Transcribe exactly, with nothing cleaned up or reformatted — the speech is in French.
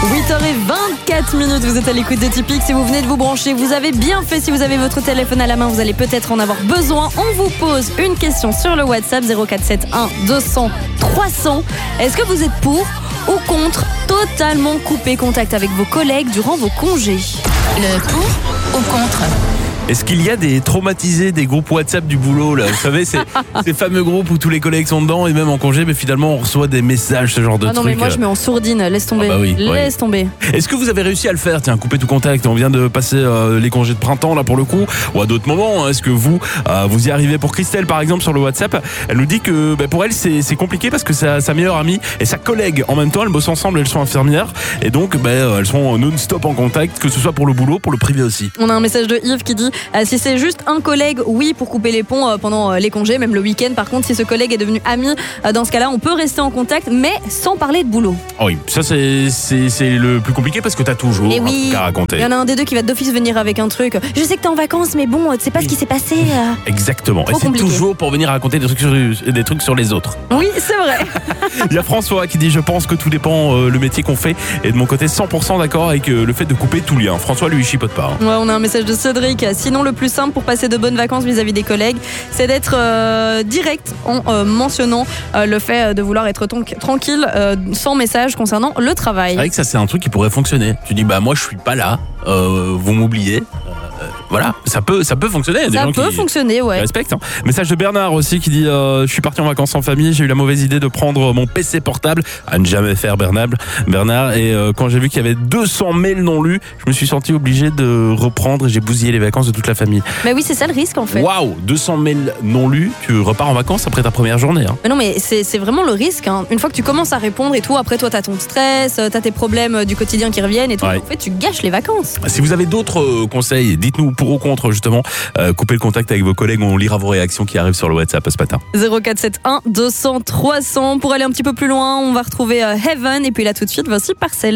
huit heures vingt-quatre minutes, vous êtes à l'écoute de Tipeee. Si vous venez de vous brancher, vous avez bien fait. Si vous avez votre téléphone à la main, vous allez peut-être en avoir besoin. On vous pose une question sur le WhatsApp zéro quatre sept un deux cents trois cents. Est-ce que vous êtes pour ou contre totalement couper contact avec vos collègues durant vos congés? Le pour ou contre? Est-ce qu'il y a des traumatisés des groupes WhatsApp du boulot là? Vous savez, c'est ces fameux groupes où tous les collègues sont dedans et même en congé, mais finalement on reçoit des messages, ce genre de Ah non, trucs. mais moi je mets en sourdine, laisse tomber. Ah bah oui, laisse oui. tomber. Est-ce que vous avez réussi à le faire? Tiens, couper tout contact. On vient de passer euh, les congés de printemps là pour le coup, ou à d'autres moments. Hein. Est-ce que vous, euh, vous y arrivez? Pour Christelle par exemple sur le WhatsApp, elle nous dit que bah, pour elle c'est, c'est compliqué parce que sa, sa meilleure amie et sa collègue en même temps, elles bossent ensemble, elles sont infirmières et donc bah, elles sont non-stop en contact, que ce soit pour le boulot, pour le privé aussi. On a un message de Yves qui dit euh, si c'est juste un collègue, oui, pour couper les ponts euh, pendant euh, les congés, même le week-end. Par contre, si ce collègue est devenu ami, euh, dans ce cas-là, on peut rester en contact, mais sans parler de boulot. Oh oui, ça c'est, c'est, c'est le plus compliqué parce que t'as toujours Et un oui, truc à raconter. il y en a un des deux qui va d'office venir avec un truc. Je sais que t'es en vacances, mais bon, tu sais pas ce qui s'est passé. euh. Exactement. Trop Et c'est compliqué. toujours pour venir raconter des trucs sur, des trucs sur les autres. Oui, c'est vrai. Il y a François qui dit je pense que tout dépend euh, le métier qu'on fait, et de mon côté cent pour cent d'accord avec euh, le fait de couper tout lien. François lui il chipote pas. Hein. Ouais, on a un message de Cédric. Sinon, le plus simple pour passer de bonnes vacances vis-à-vis des collègues, c'est d'être euh, direct en euh, mentionnant euh, le fait de vouloir être ton- tranquille, euh, sans message concernant le travail. C'est vrai que ça c'est un truc qui pourrait fonctionner. Tu dis bah moi je suis pas là, euh, vous m'oubliez. Euh, voilà, ça peut, ça peut fonctionner. Il y a des Ça gens peut qui fonctionner, ouais. respectent. Hein. Message de Bernard aussi qui dit euh, je suis parti en vacances en famille, j'ai eu la mauvaise idée de prendre mon P C portable, à ne jamais faire Bernard. Bernard et euh, quand j'ai vu qu'il y avait deux cents mails non lus, je me suis senti obligé de reprendre et j'ai bousillé les vacances de toute la famille. Mais oui, c'est ça le risque en fait. Waouh, deux cents mails non lus, tu repars en vacances après ta première journée. Hein. Mais non, mais c'est, c'est vraiment le risque. Hein. Une fois que tu commences à répondre et tout, après toi, t'as ton stress, t'as tes problèmes du quotidien qui reviennent et tout. Ouais. En fait, tu gâches les vacances. Si vous avez d'autres euh, conseils, dites-nous pour ou contre justement, euh, coupez le contact avec vos collègues, on lira vos réactions qui arrivent sur le WhatsApp ce matin. zéro quatre sept un deux cents trois cents. Pour aller un petit peu plus loin, on va retrouver euh, Heaven. Et puis là, tout de suite, voici Parcelle.